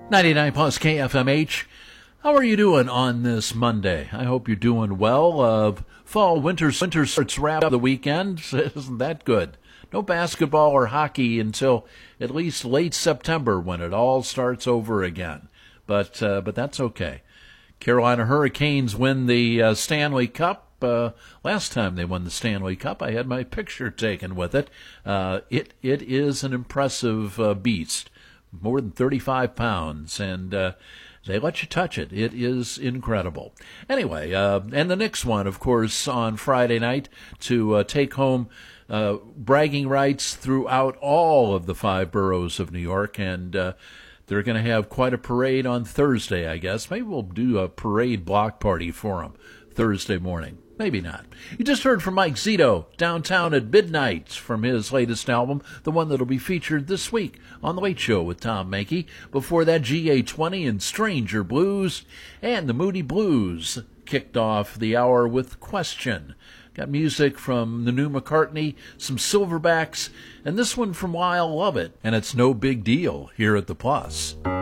99 plus KFMH. How are you doing on this Monday? I hope you're doing well. Winter starts wrap the weekend. Isn't that good? No basketball or hockey until at least late September when it all starts over again. But that's okay. Carolina Hurricanes win the Stanley Cup. Last time they won the Stanley Cup, I had my picture taken with it. It is an impressive beast. More than 35 pounds, and they let you touch it. It is incredible. Anyway, and the Knicks won, of course, on Friday night to take home bragging rights throughout all of the 5 boroughs of New York, and they're going to have quite a parade on Thursday, I guess. Maybe we'll do a parade block party for them Thursday morning. Maybe not. You just heard from Mike Zito, Downtown at Midnight, from his latest album, the one that'll be featured this week on The Late Show with Tom Mankey. Before that, GA20 and Stranger Blues, and the Moody Blues kicked off the hour with Question. Got music from the new McCartney, some Silverbacks, and this one from Lyle Lovett, and it's No Big Deal here at The Plus.